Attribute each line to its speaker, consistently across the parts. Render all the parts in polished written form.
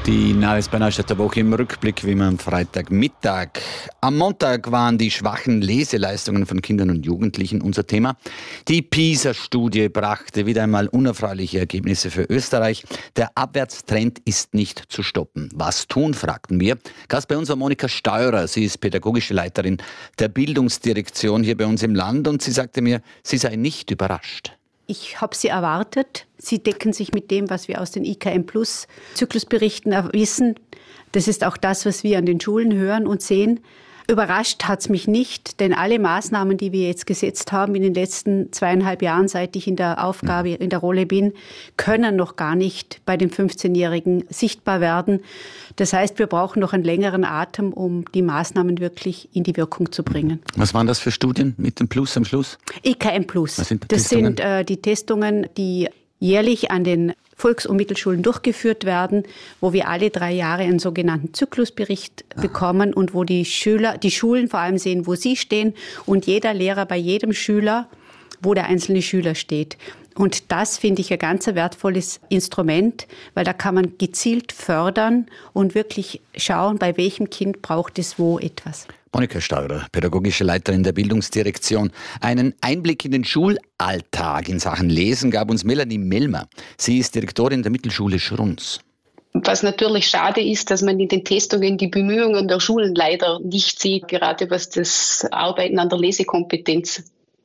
Speaker 1: Die Nahes-Bernaustädter Woche im Rückblick, wie man am Freitagmittag. Am Montag waren die schwachen Leseleistungen von Kindern und Jugendlichen unser Thema. Die PISA-Studie brachte wieder einmal unerfreuliche Ergebnisse für Österreich. Der Abwärtstrend ist nicht zu stoppen. Was tun, fragten wir. Gast bei uns war Monika Steurer. Sie ist pädagogische Leiterin der Bildungsdirektion hier bei uns im Land und sie sagte mir, sie sei nicht überrascht.
Speaker 2: Ich habe sie erwartet. Sie decken sich mit dem, was wir aus den IKM-Plus-Zyklusberichten wissen. Das ist auch das, was wir an den Schulen hören und sehen. Überrascht hat es mich nicht, denn alle Maßnahmen, die wir jetzt gesetzt haben in den letzten 2,5 Jahren, seit ich in der Aufgabe, in der Rolle bin, können noch gar nicht bei den 15-Jährigen sichtbar werden. Das heißt, wir brauchen noch einen längeren Atem, um die Maßnahmen wirklich in die Wirkung zu bringen.
Speaker 1: Was waren das für Studien mit dem Plus am Schluss?
Speaker 2: IKM Plus.
Speaker 1: Was sind
Speaker 2: das Testungen? Sind die Testungen, die jährlich an den Volks- und Mittelschulen durchgeführt werden, wo wir alle 3 Jahre einen sogenannten Zyklusbericht bekommen und wo die Schulen vor allem sehen, wo sie stehen und jeder Lehrer bei jedem Schüler, wo der einzelne Schüler steht. Und das finde ich ein ganz wertvolles Instrument, weil da kann man gezielt fördern und wirklich schauen, bei welchem Kind braucht es wo etwas.
Speaker 1: Monika Steurer, pädagogische Leiterin der Bildungsdirektion. Einen Einblick in den Schulalltag in Sachen Lesen gab uns Melanie Melmer. Sie ist Direktorin der Mittelschule Schrunz.
Speaker 3: Was natürlich schade ist, dass man in den Testungen die Bemühungen der Schulen leider nicht sieht, gerade was das Arbeiten an der Lesekompetenz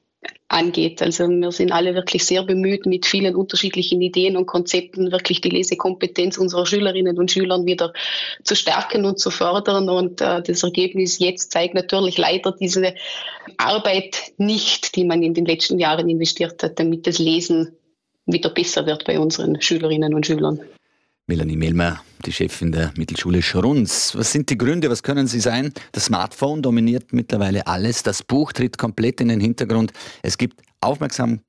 Speaker 3: angeht. Also wir sind alle wirklich sehr bemüht, mit vielen unterschiedlichen Ideen und Konzepten wirklich die Lesekompetenz unserer Schülerinnen und Schüler wieder zu stärken und zu fördern. Und das Ergebnis jetzt zeigt natürlich leider diese Arbeit nicht, die man in den letzten Jahren investiert hat, damit das Lesen wieder besser wird bei unseren Schülerinnen und Schülern.
Speaker 1: Melanie Melmer, die Chefin der Mittelschule Schrunz. Was sind die Gründe, was können sie sein? Das Smartphone dominiert mittlerweile alles. Das Buch tritt komplett in den Hintergrund. Es gibt